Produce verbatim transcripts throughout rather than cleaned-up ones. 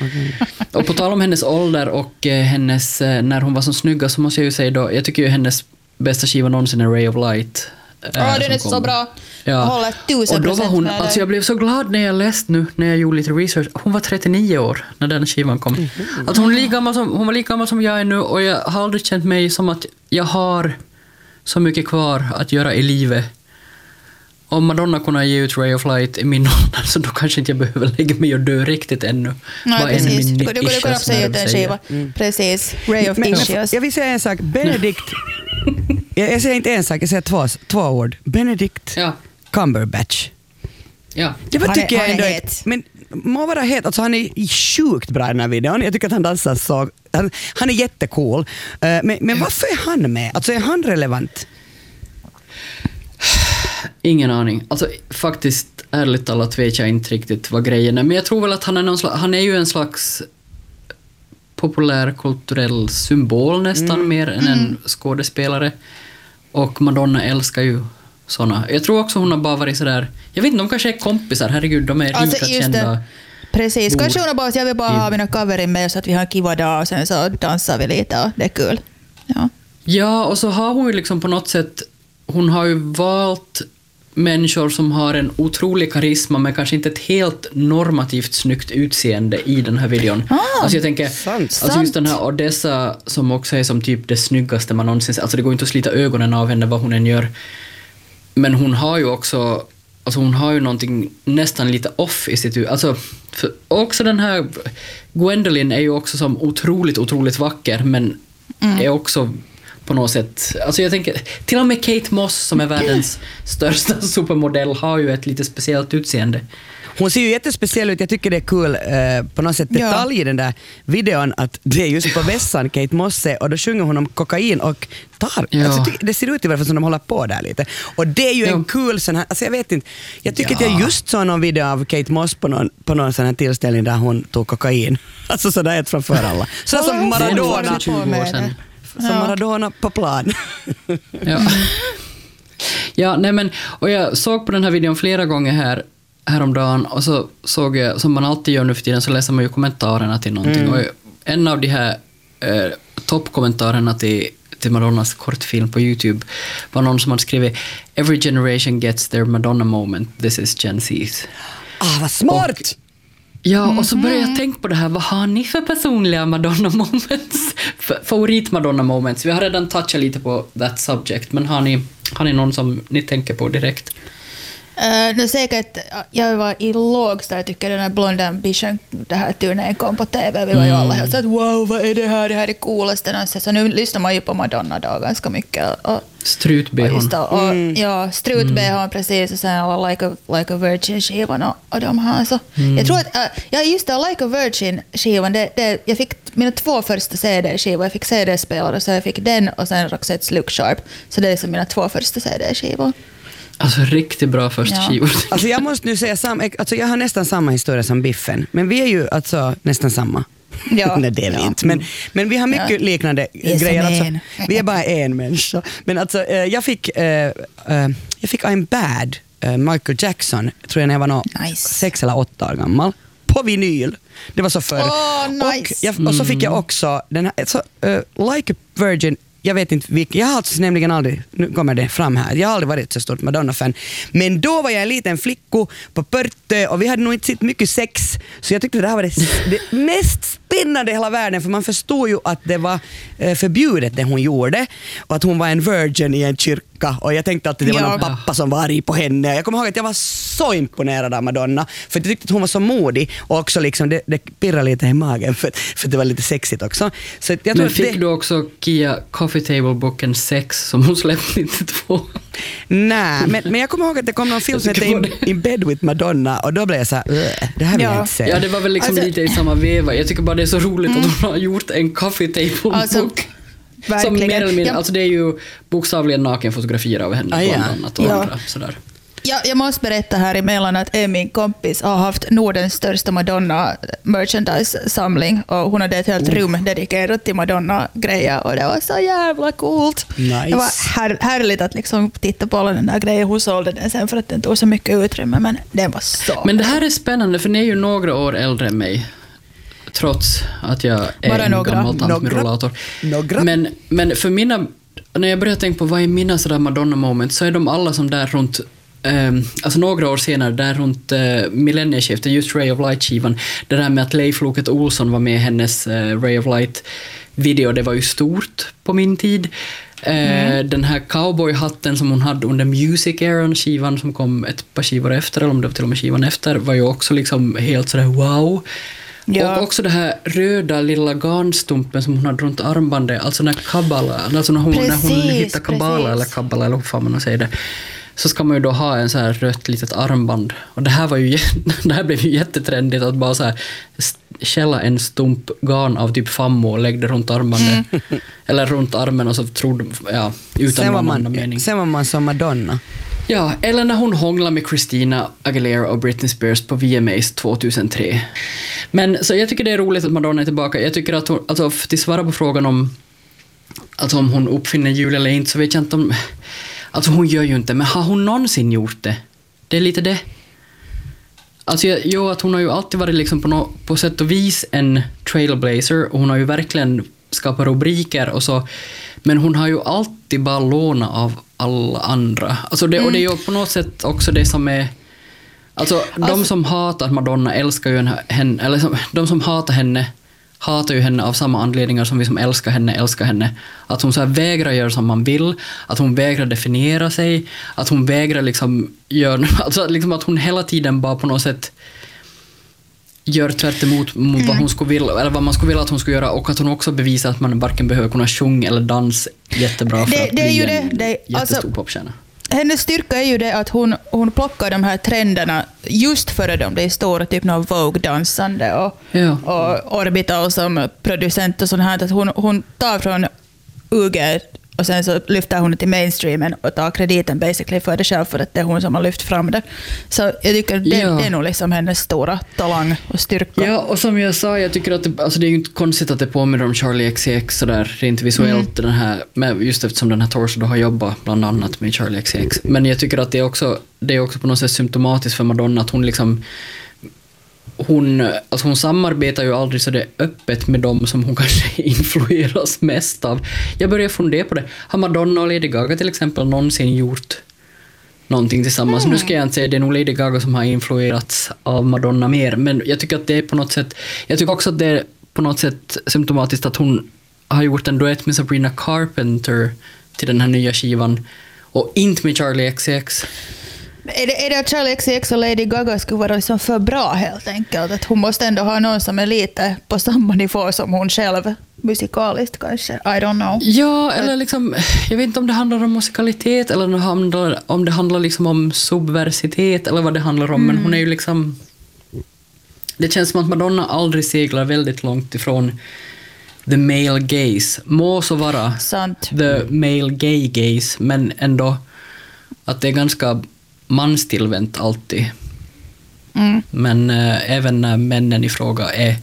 Okay. Och på tal om hennes ålder och eh, hennes, eh, när hon var som snygga, så måste jag ju säga då, jag tycker ju hennes bästa skiva någonsin är Ray of Light. Ja, den är så bra. Ja. Håller tusen och då var hon, med alltså jag blev så glad när jag läste nu, när jag gjorde lite research. Hon var trettionio år när den skivan kom. Mm-hmm. Att hon, är lika gammal som, hon var lika gammal som jag är nu, och jag har aldrig känt mig som att jag har så mycket kvar att göra i livet. Om Madonna kunde ge ut Ray of Light i min ålder, så då kanske inte jag behöver lägga mig och dö riktigt ännu. Nej, precis. Du, du, du kan också ge ut en skiva. Mm. Precis. Ray of Men, Issues. Jag vill säga en sak. Benedict... jag, jag säger inte en sak, jag säger två, två ord. Benedict ja. Cumberbatch. Ja. Det var, han tycker är, jag han ändå, är het. Men må vara het, alltså han är sjukt bra i den här videon. Jag tycker att han dansar så... Han, han är jättecool. Uh, men, men varför är han med? Alltså är han relevant? Ingen aning. Alltså faktiskt, ärligt talat vet jag inte riktigt vad grejen är. Men jag tror väl att han är någon slags, han är ju en slags populärkulturell symbol nästan, mm. mer än en mm. skådespelare. Och Madonna älskar ju såna. Jag tror också hon har bara varit sådär, jag vet inte, de kanske är kompisar, herregud, de är alltså, rika kända. Det. Precis, kanske hon har bara, jag vill bara ha mina coverin med så att vi har en kiva dag och sen så dansar vi lite och det är kul. Ja. Ja, och så har hon ju liksom på något sätt, hon har ju valt människor som har en otrolig karisma men kanske inte ett helt normativt snyggt utseende i den här videon. Ah, alltså jag tänker, sant, alltså just den här Odessa som också är som typ det snyggaste man någonsin, alltså det går inte att slita ögonen av henne vad hon än gör. Men hon har ju också, alltså hon har ju någonting nästan lite off i sitt, alltså för, också den här Gwendolyn är ju också som otroligt otroligt vacker, men mm. är också på något sätt, alltså jag tänker till och med Kate Moss som är världens största supermodell har ju ett lite speciellt utseende. Hon ser ju jättespeciell ut, jag tycker det är kul eh, på något sätt detalj i den där videon att det är just på vässan Kate Moss är, och då sjunger hon om kokain och tar, ja. alltså, det ser ut i varje fall som de håller på där lite, och det är ju ja. en kul sån här, alltså jag vet inte, jag tycker ja. att jag just såg någon video av Kate Moss på någon, på någon sån här tillställning där hon tog kokain, alltså sådär ett framför alla, så som Maradona tjugo år sedan. Som ja. Maradona på plan. ja. ja, nej men, och jag såg på den här videon flera gånger här häromdagen, och så såg jag, som man alltid gör nu för tiden, så läser man ju kommentarerna till någonting. Mm. Och en av de här eh, toppkommentarerna till, till Madonnas kortfilm på YouTube var någon som hade skrivit "Every generation gets their Madonna moment, this is Gen Z's." Ah, vad smart! Och, ja, och så började jag tänka på det här, vad har ni för personliga Madonna moments? Favorit Madonna moments? Vi har redan touchat lite på that subject, men har ni, har ni någon som ni tänker på direkt? Uh, nu säkert, jag var i lågstadiet, tycker den här Blonde Ambition, det här turnén kom på T V, vi var ju alla helt så att wow, vad är det här, det här är det coolaste. Så nu lyssnar man ju på Madonna då ganska mycket. Och, Strut-B H. Och, och, mm. ja, Strut-B H, mm. precis, och sen alla Like a, like a Virgin-skivan och, och de här. Så. Mm. Jag tror att, uh, ja just det, Like a Virgin-skivan, det, det, jag fick mina två första C D-skivor, jag fick C D-spelare, så jag fick den och sen Roxette's Look Sharp, så det är som mina två första C D-skivor. Alltså riktigt bra första ja. skivor. Alltså jag måste nu säga sam, alltså jag har nästan samma historia som Biffen, men vi är ju alltså nästan samma. Ja. Nej, det är vi ja. inte. Men, men vi har mycket ja. liknande vi grejer. Alltså, vi är bara en människa. Men alltså, jag fick uh, uh, jag fick I'm Bad, uh, Michael Jackson, tror jag när jag var no, nice. sex eller åtta år gammal, på vinyl. Det var så förr. Oh, nice. och, jag, och så fick jag också den här, så, uh, Like a Virgin. Jag vet inte vilken, jag har alltså nämligen aldrig, nu kommer det fram här, jag har aldrig varit så stort Madonna-fan. Men då var jag en liten flicko på Pörtö och vi hade nog inte sett mycket sex. Så jag tyckte det här var det, det mest spännande i hela världen, för man förstod ju att det var eh, förbjudet det hon gjorde. Och att hon var en virgin i en kyrka. Och jag tänkte att det var ja. någon pappa som var arg på henne. Jag kommer ihåg att jag var så imponerad av Madonna. För jag tyckte att hon var så modig. Och också liksom, det, det pirrade lite i magen för, för det var lite sexigt också. Så jag tror men fick det... du också Kia Coffee Table-boken sex som hon släppte nittiotvå? Nej, men, men jag kommer ihåg att det kom någon film som hette In, In Bed with Madonna, och då blev jag så här, det här vill ja. jag inte se. Ja, det var väl liksom alltså, lite i samma veva. Jag tycker bara det är så roligt mm. att hon har gjort en Coffee Table-bok. Alltså, som mer eller mindre, ja. alltså det är ju bokstavligen nakenfotografier av henne, ah, bland ja. annat och ja. andra, sådär. Ja, jag måste berätta här emellan att min kompis har haft Nordens största Madonna-merchandise-samling, och hon hade ett helt oh. rum dedikerat till Madonna-grejer, och det var så jävla coolt. Nice. Det var här, härligt att liksom titta på alla den där grejen. Hon sålde den sen för att den tog så mycket utrymme, men den var så. Men det här är spännande, för ni är ju några år äldre än mig. trots att jag är Bara en några. gammal tant med Några. rollator. Några. Men, men för mina, när jag börjar tänka på vad är mina sådär Madonna-moment, så är de alla som där runt, eh, alltså några år senare, där runt eh, millennieskiftet, just Ray of Light-skivan, det där med att Leif Loket Olsson var med i hennes eh, Ray of Light-video, det var ju stort på min tid. Eh, mm. Den här cowboyhatten som hon hade under Music Eran-skivan som kom ett par skivor efter, eller om det var till och med skivan efter, var ju också liksom helt sådär wow. Ja. Och också det här röda lilla garnstumpen som hon hade runt armbandet, alltså när Kabbala, alltså när hon, precis, när hon hittar Kabbala precis. eller Kabbala eller hur fan man säger det, så ska man ju då ha en så här rött litet armband. Och det här var ju det här blev ju jättetrendigt att bara så här skälla en stump garn av typ fammo och lägga det runt armbandet mm. eller runt armen och så trodde ja utan någon annan mening. Sen var man som Madonna. Ja, eller när hon hånglar med Christina Aguilera och Britney Spears på V M As tjugohundratre. Men så jag tycker det är roligt att Madonna är tillbaka. Jag tycker att hon, alltså till svara på frågan om alltså om hon uppfinner jul eller inte, så vet jag inte om, alltså hon gör ju inte, men har hon någonsin gjort det? Det är lite det. Alltså jag, jo, att hon har ju alltid varit liksom på, no, på sätt och vis en trailblazer, och hon har ju verkligen skapat rubriker och så, men hon har ju alltid bara lånat av alla andra. Alltså det, mm. Och det är ju på något sätt också det som är, alltså, alltså de som hatar Madonna älskar ju henne, eller som, de som hatar henne hatar ju henne av samma anledningar som vi som älskar henne älskar henne. Att hon så här vägrar göra som man vill, att hon vägrar definiera sig, att hon vägrar liksom göra, alltså liksom att hon hela tiden bara på något sätt gör tvärt emot mm. vad hon skulle vilja, eller vad man skulle vilja att hon skulle göra, och att hon också bevisar att man varken behöver kunna sjunga eller dans jättebra för det, att det är bli ju en det, det, jättestor alltså, popstjärna. Hennes styrka är ju det att hon, hon plockar de här trenderna just före de blir stora, typ någon Vogue-dansande och, ja. och Orbital som producent och sånt här. Att hon, hon tar från U G och sen så lyfter hon det till mainstreamen och tar krediten basically för det själv, för att det är hon som har lyft fram det. Så jag tycker det, ja. det är nog liksom hennes stora talang och styrka. Ja, och som jag sa, jag tycker att det, alltså det är ju inte konstigt att det påminner om Charlie X C X sådär rent visuellt, mm. den här, med, just eftersom den här Torso då har jobbat bland annat med Charlie X C X. Men jag tycker att det är också, det är också på något sätt symptomatiskt för Madonna att hon liksom hon, alltså hon samarbetar ju aldrig så det är öppet med dem som hon kanske influeras mest av. Jag börjar fundera på det. Har Madonna och Lady Gaga till exempel någonsin gjort någonting tillsammans? Mm. Nu ska jag inte säga det är nog Lady Gaga som har influerats av Madonna mer, men jag tycker att det är på något sätt, jag tycker också att det är på något sätt symptomatiskt att hon har gjort en duett med Sabrina Carpenter till den här nya skivan och inte med Charlie X C X. Är det, är det att Charlie X C X och Lady Gaga skulle vara liksom för bra helt enkelt? Att hon måste ändå ha någon som är lite på samma nivå som hon själv musikaliskt kanske? I don't know. Ja, eller liksom, jag vet inte om det handlar om musikalitet eller om det handlar, om det handlar liksom om subversitet eller vad det handlar om, mm. men hon är ju liksom, det känns som att Madonna aldrig seglar väldigt långt ifrån the male gaze. Må så vara Sant. The male gay gaze, men ändå att det är ganska manstillvänt alltid. Mm. Men äh, även när männen i fråga är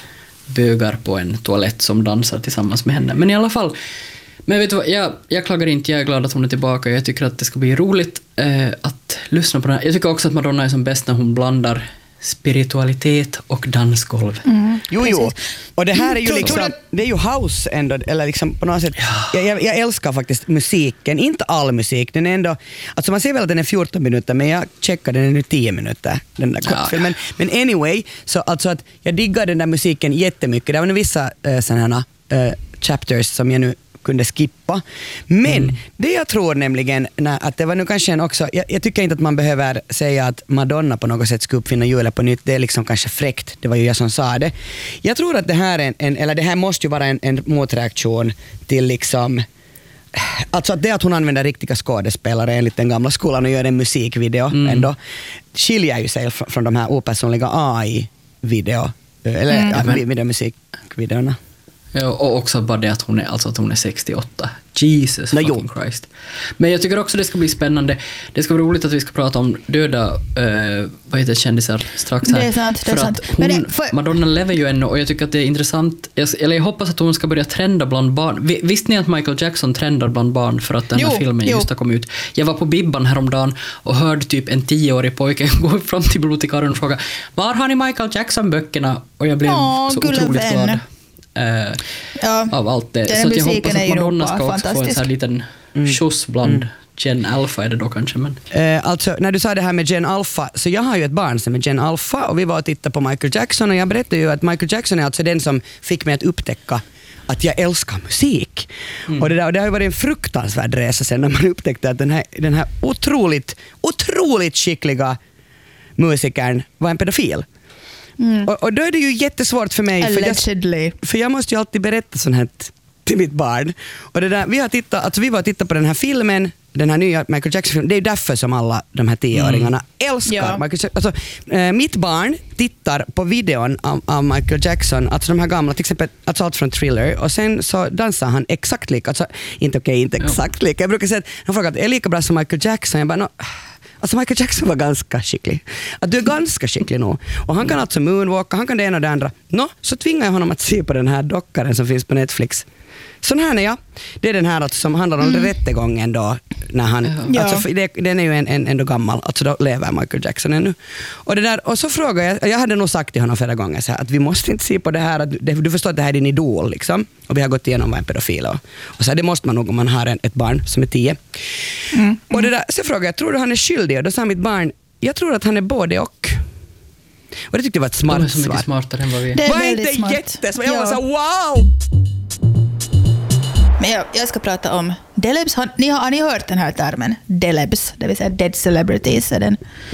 bögar på en toalett som dansar tillsammans med henne. Men i alla fall, men vet du vad, jag, jag klagar inte, jag är glad att hon är tillbaka. Jag tycker att det ska bli roligt äh, att lyssna på den här. Jag tycker också att Madonna är som bäst när hon blandar spiritualitet och dansgolv. Mm, jo, jo. Och det här är ju liksom, det är ju house ändå, eller liksom på något sätt, ja. jag, jag älskar faktiskt musiken, inte all musik, den är ändå, alltså man ser väl att den är fjorton minuter, men jag checkade den nu tio minuter, den där kortfilmen. Ja, ja. Men, men anyway, så alltså att jag diggar den där musiken jättemycket. Det var vissa äh, sådana äh, chapters som jag nu kunde skippa. Men mm. det jag tror nämligen när, att det var nu kanske en också, jag, jag tycker inte att man behöver säga att Madonna på något sätt ska uppfinna hjulet på nytt, det är liksom kanske fräckt, det var ju jag som sa det. Jag tror att det här är en, en eller det här måste ju vara en, en motreaktion till liksom, alltså att det att hon använder riktiga skådespelare enligt den gamla skolan och gör en musikvideo mm. ändå, skiljer ju sig från, från de här opersonliga A I-video eller mm. ja, videomusikvideorna. Ja, och också bara det att hon är, alltså att hon är sextioåtta. Jesus no, fucking jo. Christ. Men jag tycker också det ska bli spännande. Det ska vara roligt att vi ska prata om döda uh, vad heter kändisar strax här. Det är sant, det är för sant. Att hon, det, för... Madonna lever ju ännu och jag tycker att det är intressant. Jag, eller jag hoppas att hon ska börja trenda bland barn. Visste ni att Michael Jackson trendar bland barn för att den här jo, filmen jo. just har kommit ut? Jag var på Bibban häromdagen och hörde typ en tioårig pojke gå fram till bibliotekarien och fråga var har ni Michael Jackson-böckerna? Och jag blev Åh, så otroligt vän. glad. Uh, ja, av allt det. Så att jag hoppas att Madonna ska också få en sån här liten mm. skjuts bland mm. Gen Alpha är det då kanske. Men. Uh, alltså när du sa det här med Gen Alpha, så jag har ju ett barn som är Gen Alpha och vi var och tittade på Michael Jackson och jag berättade ju att Michael Jackson är alltså den som fick mig att upptäcka att jag älskar musik. Mm. Och det, där, och det har ju varit en fruktansvärd resa sen när man upptäckte att den här, den här otroligt, otroligt skickliga musikern var en pedofil. Mm. Och, och då är det ju jättesvårt för mig för jag, för jag måste ju alltid berätta sånt här till mitt barn. Och det där, vi har tittat, alltså vi var och tittat på den här filmen, den här nya Michael Jackson-filmen. Det är ju därför som alla de här tioåringarna mm. älskar ja. Michael Jackson. Alltså, äh, mitt barn tittar på videon av, av Michael Jackson, alltså de här gamla, till exempel alltså allt från Thriller, och sen så dansar han exakt lika, alltså inte okej, okay, inte exakt lika. Jag brukar säga att han frågar att är lika bra som Michael Jackson. Jag bara, no, alltså Michael Jackson var ganska skicklig. Att du är ganska skicklig nu. Och han kan alltså moonwalka, han kan det ena och det andra. Nå, så tvingar jag honom att se på den här dockaren som finns på Netflix. Sån här är jag. Det är den här alltså, som handlar om mm. rättegången då. När han, ja. alltså, det, den är ju en, en, ändå gammal, alltså då lever Michael Jackson ännu. Och, det där, och så frågar jag, jag hade nog sagt till honom flera gånger så här, att vi måste inte se på det här, att du, du förstår att det här är din idol liksom. Och vi har gått igenom vad en pedofil och, och så här, det måste man nog om man har en, ett barn som är tio. Mm. Och det där, så frågade jag, tror du han är skyldig? Och då sa mitt barn, jag tror att han är både och. Och det tyckte jag var ett smart svar. De är så mycket smartare än vad vi är. Det är var väldigt inte smart. Jättesmart. Jag var så wow! Men jag, jag ska prata om Delebs. Har ni, har, har ni hört den här termen? Delebs, det vill säga dead celebrities. Är den?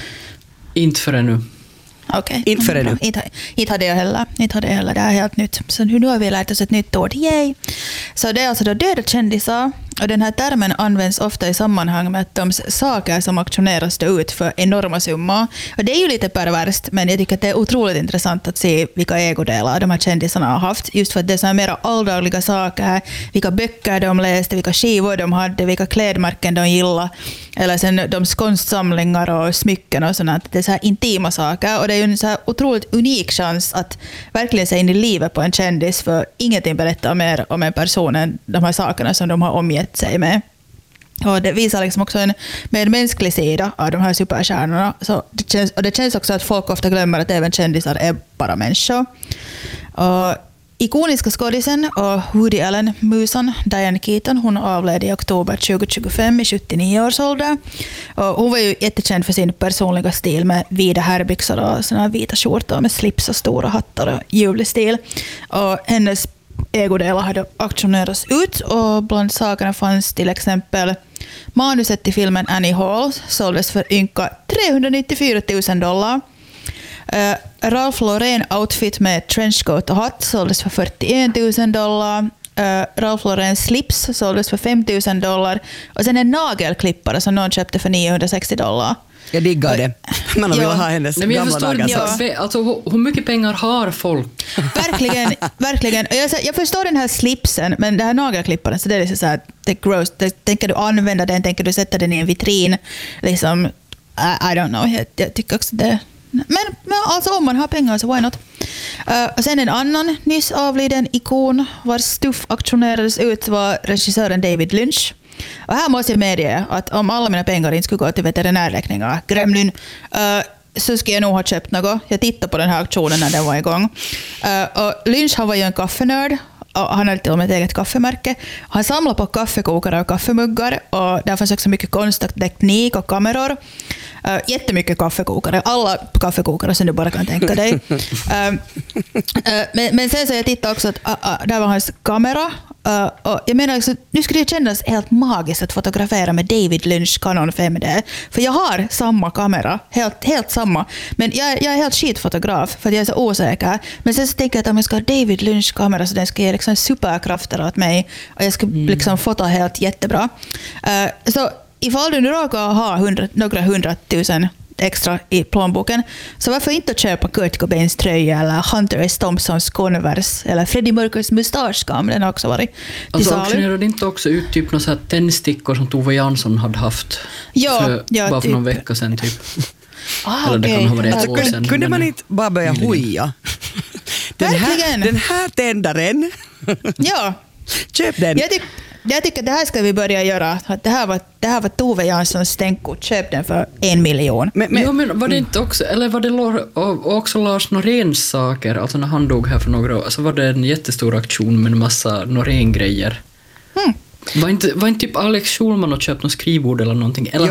Inte för ännu. Okej. Okay. Inte för ännu. Inte, inte hade jag heller. Inte hade jag heller. Det är helt nytt. Så nu har vi lärt oss ett nytt ord. Yay! Så det är alltså då döda kändisar. Och den här termen används ofta i sammanhang med att de saker som auktioneras ut för enorma summor. Och det är ju lite perverst, men jag tycker att det är otroligt intressant att se vilka ägodelar de här kändisarna har haft. Just för att det är så här mera alldagliga saker, vilka böcker de läste, vilka skivor de hade, vilka klädmärken de gillade. Eller sen de konstsamlingar och smycken och sånt. Det är så här intima saker. Och det är ju en så här otroligt unik chans att verkligen se in i livet på en kändis, för ingenting berättar mer om en person än de här sakerna som de har omgett sig med. Och det visar liksom också en medmänsklig sida av de här superstjärnorna. Så det känns, och det känns också att folk ofta glömmer att även kändisar är bara människor. Och ikoniska skådisen och Woody Allen-musan Diane Keaton, hon avled i oktober tjugohundratjugofem i sjuttionio års ålder. Och hon var ju jättekänd för sin personliga stil med vida herrbyxor och såna vita skjortor med slips och stora hattar och ljuvlig stil. Och hennes ägodelar hade auktionerats ut, och bland sakerna fanns till exempel manuset till filmen Annie Hall, såldes för ynka trehundranittiofyra tusen dollar. Uh, Ralph Lauren outfit med trenchcoat och hatt såldes för fyrtioen tusen dollar. Uh, Ralph Lauren slips såldes för fem tusen dollar. Och sen en nagelklippare som någon köpte för niohundrasextio dollar. Jag diggar det. Man vill ha hennes Nej, men jag gamla dagar. Ja. Alltså, hur mycket pengar har folk? Verkligen, verkligen. Jag, jag förstår den här slipsen, men det här nagelklipparen, så det är liksom så här, det är gross. Det, tänker du använda den, tänker du sätta den i en vitrin? Liksom, I, I don't know. Jag, jag tycker också det. Men, men alltså om man har pengar så why not? Uh, och sen en annan nyss avliden ikon vars stuff auktionerades ut var regissören David Lynch. Och här måste jag medge att om alla mina pengar inte skulle gå till veterinärräkningar, Gremlin, uh, så skulle jag nog ha köpt något. Jag tittade på den här auktionen när den var igång. Uh, och Lynch, han var ju en kaffenörd. Och han hade till och med ett eget kaffemärke. Han samlade på kaffekokare och kaffemuggar. Och där fanns också mycket konst och teknik och kameror. Uh, jättemycket kaffekokare. Alla kaffekokare som du bara kan tänka dig. uh, uh, men, men sen så jag tittade också att uh, uh, där var hans kamera. Uh, och jag menar också, nu skulle det kännas helt magiskt att fotografera med David Lynch Canon fem D. För jag har samma kamera, helt, helt samma. Men jag, jag är helt skitfotograf för att jag är så osäker. Men sen så tänker jag att om jag ska ha David Lynch kamera så den ska ge liksom superkrafter åt mig. Och jag ska mm. liksom fota helt jättebra. Uh, så ifall du nu råkar ha hundra, några hundratusen extra i plånboken. Så varför inte köpa Kurt Cobains tröja eller Hunter S. Thompsons Converse eller Freddie Mercurys mustaschkam, den har också varit till Alltså salu. auktionerade inte också ut typ några så här tändstickor som Tove Jansson hade haft Ja, för, ja, bara för typ. någon vecka sedan typ. Ah, Eller det okej. kan ha varit ett Alltså, år sedan. Kunde man men- inte bara börja hoja? Den här, Verkligen. den här tändaren, Ja, köp den. jag, tyck, jag tycker att det här ska vi börja göra. Att det, här var, det här var Tove Janssons stänkort. Köp den för en miljon. Men, men, ja, men var det inte också, eller var det Lor, och också Lars Noréns saker, alltså när han dog här för några år, så var det en jättestor aktion med en massa Norén-grejer. Hmm. Var inte, var inte typ Alex Schulman och köpt något skrivbord eller någonting? Eller